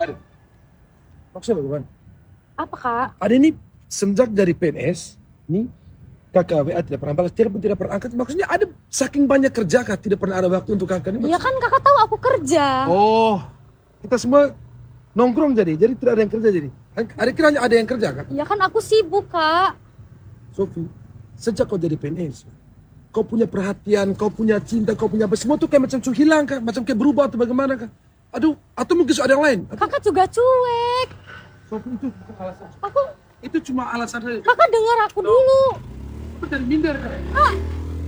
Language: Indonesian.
Ada. Maksudnya bagaimana? Apa kak? Ada ini semenjak dari PNS, nih kakak WA tidak pernah balas, telepon tidak pernah angkat. Maksudnya ada saking banyak kerja kak, tidak pernah ada waktu untuk kakak ini. Iya kan kakak tahu aku kerja. Oh, kita semua nongkrong jadi tidak ada yang kerja jadi. Ada kiranya ada yang kerja kak? Iya kan aku sibuk kak. Sofi, sejak kau jadi PNS, kau punya perhatian, kau punya cinta, kau punya apa, semua tuh kayak macam hilang kak, macam kayak berubah atau bagaimana kak? Aduh, atau mungkin ada yang lain. Kakak juga cuek. Sofi itu bukan alasan. Aku, Itu cuma alasan saja. kakak dengar aku dulu. Aku dari minder kak. Kak,